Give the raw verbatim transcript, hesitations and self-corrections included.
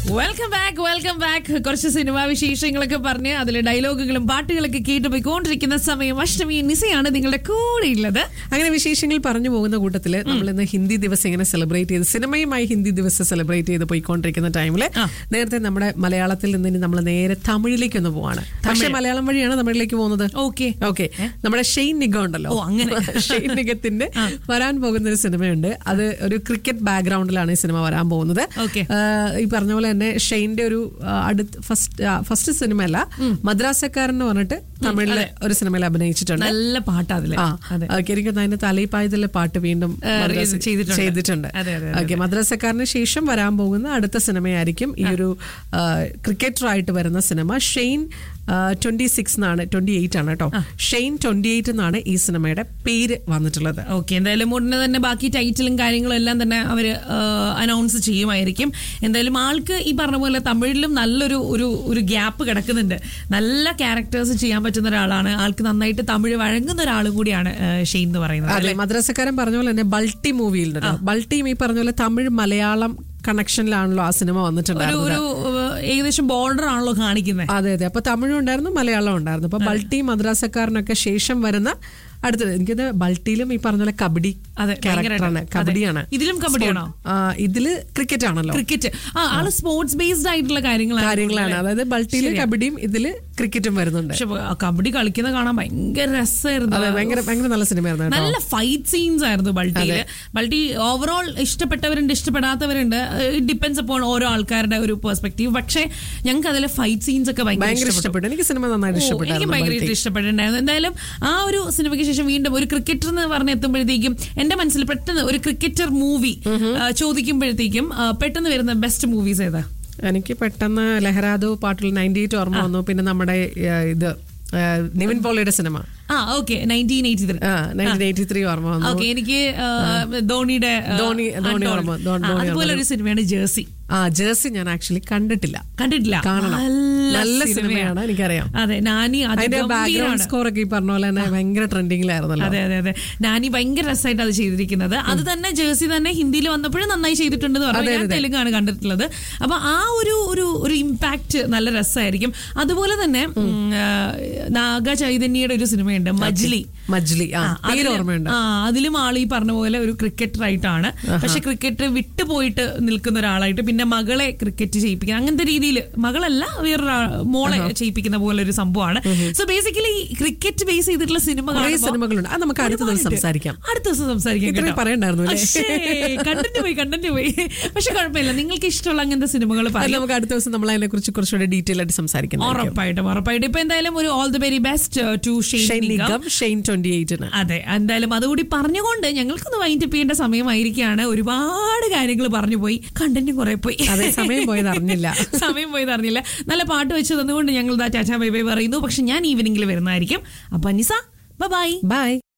Welcome back welcome back കുറച്ച് cinema വിശേഷങ്ങളൊക്കെ പറഞ്ഞ് അതിലെ ഡയലോഗുകളും പാട്ടുകളൊക്കെ കേട്ട് പോയിക്കൊണ്ടിരിക്കുന്ന സമയം അഷ്ടമി നിസയാണ് നിങ്ങളുടെ കൂടെ ഉള്ളത്. അങ്ങനെ വിശേഷങ്ങൾ പറഞ്ഞു പോകുന്ന കൂട്ടത്തില് നമ്മൾ ഇന്ന് ഹിന്ദി ദിവസം ഇങ്ങനെ സെലിബ്രേറ്റ് ചെയ്ത് സിനിമയുമായി ഹിന്ദി ദിവസം സെലിബ്രേറ്റ് ചെയ്ത് പോയിക്കൊണ്ടിരിക്കുന്ന ടൈമില് നേരത്തെ നമ്മുടെ മലയാളത്തിൽ നിന്ന് നമ്മൾ നേരെ തമിഴിലേക്ക് ഒന്ന് പോവാണ്. പക്ഷെ മലയാളം വഴിയാണ് തമിഴിലേക്ക് പോകുന്നത്. ഓക്കെ ഓക്കെ നമ്മുടെ ഷെയ്ൻ നിഗം ഉണ്ടല്ലോ, ഷെയ്ൻ നിഗത്തിന്റെ വരാൻ പോകുന്ന ഒരു സിനിമയുണ്ട്. അത് ഒരു ക്രിക്കറ്റ് ബാക്ക്ഗ്രൗണ്ടിലാണ് ഈ സിനിമ വരാൻ പോകുന്നത്. ഈ പറഞ്ഞ പോലെ തന്നെ ഷെയ്ന്റെ ഒരു അടുത്ത് ഫസ്റ്റ് ഫസ്റ്റ് സിനിമ അല്ല, മദ്രാസക്കാരൻ എന്ന് പറഞ്ഞിട്ട് തമിഴിലെ ഒരു സിനിമയിൽ അഭിനയിച്ചിട്ടുണ്ട്. നല്ല പാട്ട് അതിൽ എനിക്ക് അതിന്റെ തലയിപ്പായതിലെ പാട്ട് വീണ്ടും ചെയ്തിട്ടുണ്ട്. ഓക്കെ, മദ്രാസക്കാരന് ശേഷം വരാൻ പോകുന്ന അടുത്ത സിനിമയായിരിക്കും ഈ ഒരു ക്രിക്കറ്ററായിട്ട് വരുന്ന സിനിമ. ഷെയ്ൻ ട്വന്റി സിക്സ് എന്നാണ് ട്വന്റി എയ്റ്റ് ആണ് കേട്ടോ. ഷെയ്ൻ ട്വന്റി എയ്റ്റ് എന്നാണ് ഈ സിനിമയുടെ പേര് വന്നിട്ടുള്ളത്. ഓക്കെ, എന്തായാലും ഉടനെ തന്നെ ബാക്കി ടൈറ്റിലും കാര്യങ്ങളും എല്ലാം തന്നെ അവര് അനൗൺസ് ചെയ്യുമായിരിക്കും. എന്തായാലും ആൾക്ക് ഈ പറഞ്ഞ പോലെ തമിഴിലും നല്ലൊരു ഒരു ഒരു ഗ്യാപ്പ് കിടക്കുന്നുണ്ട്. നല്ല ക്യാരക്ടേഴ്സ് ചെയ്യാൻ പറ്റുന്ന ഒരാളാണ്. ആൾക്ക് നന്നായിട്ട് തമിഴ് വഴങ്ങുന്ന ഒരാളും കൂടിയാണ് ഷെയ്ൻ എന്ന് പറയുന്നത്. അതെ, മദ്രാസക്കാരൻ പറഞ്ഞ പോലെ തന്നെ ബൾട്ടി മൂവിയിലുണ്ടല്ലോ. ബൾട്ടിയും ഈ പറഞ്ഞ പോലെ തമിഴ് മലയാളം കണക്ഷനിലാണല്ലോ ആ സിനിമ വന്നിട്ടുണ്ടായിരുന്നത്. ഏകദേശം ബോർഡർ ആണല്ലോ കാണിക്കുന്നത്. അതെ അതെ, അപ്പൊ തമിഴും ഉണ്ടായിരുന്നു മലയാളം ഉണ്ടായിരുന്നു. അപ്പൊ ബൾട്ടി മദ്രാസക്കാരനൊക്കെ ശേഷം വരുന്ന അടുത്തത് എനിക്കത് ബൾട്ടിയിലും ഈ പറഞ്ഞ പോലെ കബഡി ക്യാരക്ടറാണ്. കബഡിയാണ് ഇതിലും. കബഡിയാണോ? ഇതില് ക്രിക്കറ്റ് ആണല്ലോ. ക്രിക്കറ്റ് ആള് സ്പോർട്സ് ബേസ്ഡ് ആയിട്ടുള്ള കാര്യങ്ങളാണ്. അതായത് ബൾട്ടിയിലും കബഡിയും ഇതില് ക്രിക്കറ്റും വരുന്നുണ്ട്. പക്ഷെ കബഡി കളിക്കുന്ന കാണാൻ ഭയങ്കര രസമായിരുന്നു. ഭയങ്കര ഭയങ്കര നല്ല സിനിമയായിരുന്നു. നല്ല ഫൈറ്റ് സീൻസ് ആയിരുന്നു ബൾട്ടിയില്. Balti overall ഇഷ്ടപ്പെട്ടവരുണ്ട്, ഇഷ്ടപ്പെടാത്തവരുണ്ട്. It depends upon ഓരോ ആൾക്കാരുടെ ഒരു പെർസ്പെക്ടീവ്. പക്ഷെ ഞങ്ങൾക്ക് അതിലെ ഫൈറ്റ് സീൻസ് ഒക്കെ ഭയങ്കര ഇഷ്ടപ്പെട്ടു. എനിക്ക് സിനിമ നന്നായിട്ട് ഇഷ്ടപ്പെട്ടു. എനിക്ക് ഭയങ്കരമായിട്ട് ഇഷ്ടപ്പെട്ടിട്ടുണ്ടായിരുന്നു. എന്തായാലും ആ ഒരു സിനിമയ്ക്ക് ശേഷം വീണ്ടും ഒരു ക്രിക്കറ്റർ എന്ന് പറഞ്ഞെത്തുമ്പോഴത്തേക്കും എന്റെ മനസ്സിൽ പെട്ടെന്ന് ഒരു ക്രിക്കറ്റർ മൂവി ചോദിക്കുമ്പോഴത്തേക്കും പെട്ടെന്ന് വരുന്ന ബെസ്റ്റ് മൂവീസ് ഏതാ? എനിക്ക് പെട്ടെന്ന് ലഹരാദു പാട്ടിൽ നയൻറ്റി എയ്റ്റ് ഓർമ്മ വന്നു. പിന്നെ നമ്മുടെ ഇത് നിവിൻ പോളിയുടെ സിനിമ നയൻറ്റീൻ എയ്റ്റി ത്രീ ഓർമ്മ വന്നു. എനിക്ക് ധോണിയുടെ ധോണി ധോണി ഓർമ്മ. അതുപോലെ ഒരു സിനിമയാണ് ജേഴ്സി. ആ ജേഴ്സി ഞാൻ ആക്ച്വലി കണ്ടിട്ടില്ല. കണ്ടിട്ടില്ല കാണണം. നല്ല സിനിമയാണ്, എനിക്കറിയാം. അതെ, നാനി അതിന്റെ ബാക്ക്ഗ്രൗണ്ട് സ്കോർ ഒക്കെ ഈ പറഞ്ഞ പോലെ തന്നെ ഭയങ്കര ട്രെൻഡിങ്ങിലായിരുന്നല്ലോ. അതെ അതെ അതെ, നാനി ഭയങ്കര രസമായിട്ട് അത് ചെയ്തിരിക്കുന്നത്. അത് തന്നെ ജേഴ്സി തന്നെ ഹിന്ദിയിൽ വന്നപ്പോഴും നന്നായി ചെയ്തിട്ടുണ്ടെന്ന് പറഞ്ഞു. ഞാൻ തെലുങ്കാണ് കണ്ടിട്ടുള്ളത്. അപ്പൊ ആ ഒരു ഒരു ഒരു ഇമ്പാക്ട് നല്ല രസമായിരിക്കും. അതുപോലെ തന്നെ നാഗ ചൈതന്യയുടെ ഒരു സിനിമയുണ്ട് മജ്ലി. മജ്ലി അതിലും ആൾ ഈ പറഞ്ഞ പോലെ ഒരു ക്രിക്കറ്റർ ആയിട്ടാണ്. പക്ഷെ ക്രിക്കറ്റ് വിട്ടുപോയിട്ട് നിൽക്കുന്ന ഒരാളായിട്ട് പിന്നെ മകളെ ക്രിക്കറ്റ് ചെയ്യിപ്പിക്കുന്ന അങ്ങനത്തെ രീതിയിൽ, മകളല്ല വേറൊരു മോളെ ചെയ്യിപ്പിക്കുന്ന പോലെ ഒരു സംഭവമാണ്. സോ ബേസിക്കലി ക്രിക്കറ്റ് ബേസ് ചെയ്തിട്ടുള്ള സിനിമകളുണ്ട്. അത് നമുക്ക് അടുത്ത ദിവസം സംസാരിക്കാം. അടുത്ത ദിവസം സംസാരിക്കാം. പറയണ്ടായിരുന്നു കണ്ടന്റ് പോയി കണ്ടന്റ് പോയി പക്ഷെ കുഴപ്പമില്ല. നിങ്ങൾക്ക് ഇഷ്ടമുള്ള അങ്ങനത്തെ സിനിമകൾ നമുക്ക് അടുത്ത ദിവസം നമ്മൾ അതിനെ കുറിച്ച് കുറച്ചുകൂടെ ഡീറ്റെയിൽ ആയിട്ട് സംസാരിക്കാം. ഉറപ്പായിട്ടും ഉറപ്പായിട്ടും. ഇപ്പൊ എന്തായാലും ഒരു all the very best to Shane Nigam. Shane twenty eight. അതെ, എന്തായാലും അതുകൂടി പറഞ്ഞുകൊണ്ട് ഞങ്ങൾക്കൊന്ന് വൈൻഡ് അപ്പ് ചെയ്യേണ്ട സമയമായിരിക്കുകയാണ്. ഒരുപാട് കാര്യങ്ങൾ പറഞ്ഞു പോയി, കണ്ടന്റും കുറെ പോയി. സമയം പോയത് അറിഞ്ഞില്ല സമയം പോയത് അറിഞ്ഞില്ല. നല്ല പാട്ട് വെച്ച് തന്നുകൊണ്ട് ഞങ്ങൾ ടാറ്റാ ബൈ ബൈ പറയുന്നു. പക്ഷെ ഞാൻ ഈവനിംഗിൽ വരുന്നതായിരിക്കും. അപ്പൊ നിസ ബൈ ബൈ.